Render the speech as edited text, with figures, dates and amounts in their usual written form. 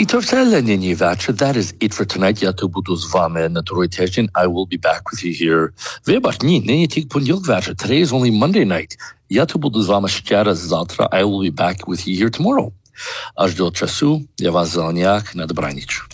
I Tortellini Vatra, that is it for tonight. Yatu Budus Vame and Natoroy I will be back with you here. Vebatni, Netik Punjok Vatra. Today is only Monday night. Yatu Budus Vama Shkara Zatra. I will be back with you here tomorrow. Až do času, ja vás zeleňák na dobranič.